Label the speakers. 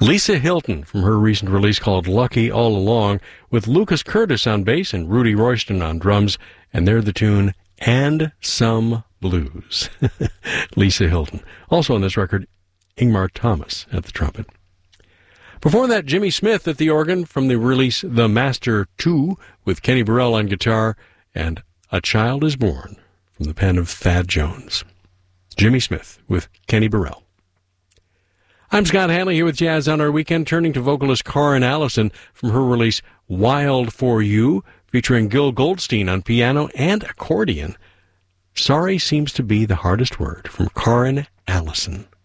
Speaker 1: Lisa Hilton from her recent release called Lucky All Along, with Lucas Curtis on bass and Rudy Royston on drums, and they're the tune And Some Blues. Lisa Hilton. Also on this record, Ingmar Thomas at the trumpet. Before that, Jimmy Smith at the organ from the release The Master 2, with Kenny Burrell on guitar, and A Child Is Born from the pen of Thad Jones. Jimmy Smith with Kenny Burrell. I'm Scott Hanley here with Jazz on Our Weekend, turning to vocalist Karin Allison from her release Wild for You, featuring Gil Goldstein on piano and accordion. Sorry Seems to Be the Hardest Word from Karin Allison.